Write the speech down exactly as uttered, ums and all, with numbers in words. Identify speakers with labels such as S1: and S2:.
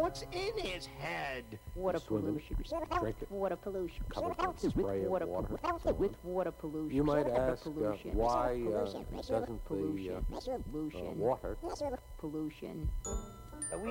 S1: What's in his head?
S2: Water
S3: Swim in it,
S2: pollution.
S3: drink it,
S2: Water pollution.
S3: cover it with
S2: With
S3: spray of
S2: water,
S3: water.
S2: pollution. With water pollution.
S3: You might
S2: Water
S3: ask uh,
S2: pollution.
S3: why uh, doesn't the
S2: pollution.
S3: uh, uh,
S2: pollution.
S3: water
S2: pollution.